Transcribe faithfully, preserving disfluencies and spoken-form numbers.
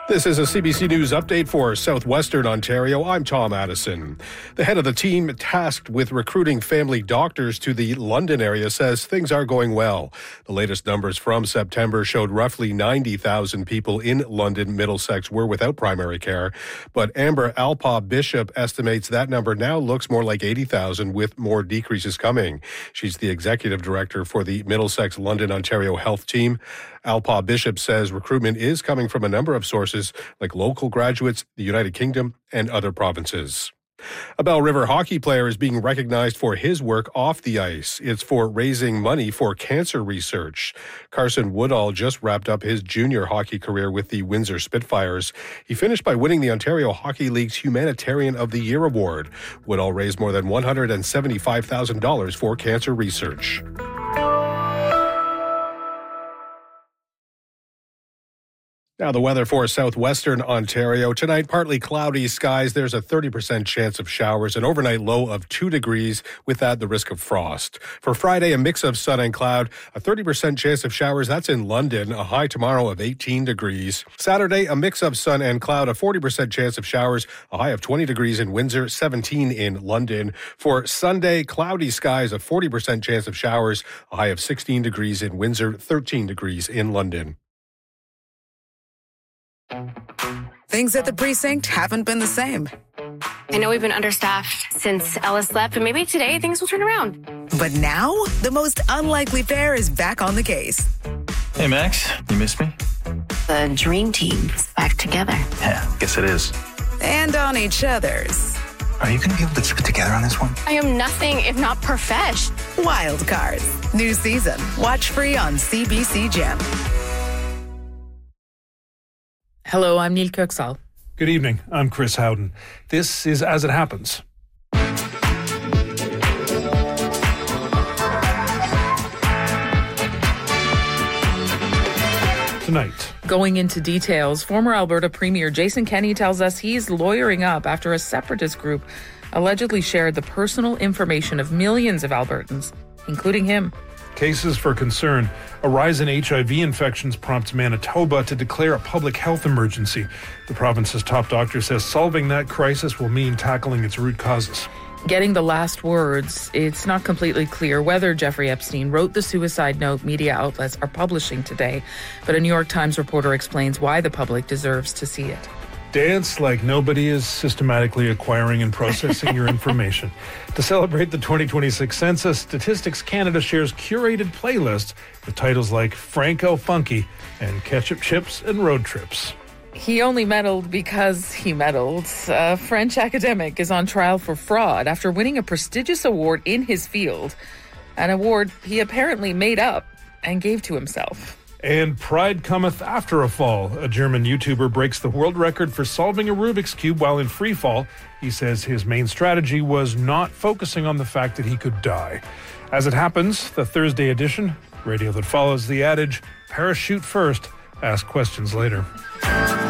This is a C B C News update for Southwestern Ontario. I'm Tom Addison. The head of the team tasked with recruiting family doctors to the London area says things are going well. The latest numbers from September showed roughly ninety thousand people in London Middlesex were without primary care. But Amber Alpaugh-Bishop estimates that number now looks more like eighty thousand, with more decreases coming. She's the executive director for the Middlesex London Ontario Health Team. Alpaugh-Bishop says recruitment is coming from a number of sources, like local graduates, the United Kingdom, and other provinces. A Bell River hockey player is being recognized for his work off the ice. It's for raising money for cancer research. Carson Woodall just wrapped up his junior hockey career with the Windsor Spitfires. He finished by winning the Ontario Hockey League's Humanitarian of the Year award. Woodall raised more than one hundred seventy-five thousand dollars for cancer research. Now the weather for southwestern Ontario. Tonight, partly cloudy skies. There's a thirty percent chance of showers, an overnight low of two degrees. With that, the risk of frost. For Friday, a mix of sun and cloud, a thirty percent chance of showers. That's in London, a high tomorrow of eighteen degrees. Saturday, a mix of sun and cloud, a forty percent chance of showers, a high of twenty degrees in Windsor, seventeen in London. For Sunday, cloudy skies, a forty percent chance of showers, a high of sixteen degrees in Windsor, thirteen degrees in London. Things at the precinct haven't been the same. I know we've been understaffed since Ellis left, but maybe today things will turn around. But now, the most unlikely pair is back on the case. Hey, Max, you miss me? The dream team's back together. Yeah, guess it is. And on each other's. Are you going to be able to keep it together on this one? I am nothing if not profesh. Wild Cards. New season. Watch free on C B C Gem. Hello, I'm Neil Kirksall. Good evening, I'm Chris Howden. This is As It Happens. Tonight. Going into details, former Alberta Premier Jason Kenney tells us he's lawyering up after a separatist group allegedly shared the personal information of millions of Albertans, including him. Cases for concern. A rise in H I V infections prompts Manitoba to declare a public health emergency. The province's top doctor says solving that crisis will mean tackling its root causes. Getting the last words, it's not completely clear whether Jeffrey Epstein wrote the suicide note media outlets are publishing today, but a New York Times reporter explains why the public deserves to see it. Dance like nobody is systematically acquiring and processing your information. To celebrate the twenty twenty-six census, Statistics Canada shares curated playlists with titles like Franco Funky and Ketchup Chips and Road Trips. He only meddled because he meddled. A French academic is on trial for fraud after winning a prestigious award in his field, an award he apparently made up and gave to himself. And pride cometh after a fall. A German YouTuber breaks the world record for solving a Rubik's Cube while in free fall. He says his main strategy was not focusing on the fact that he could die. As it happens, the Thursday edition, radio that follows the adage, parachute first, ask questions later.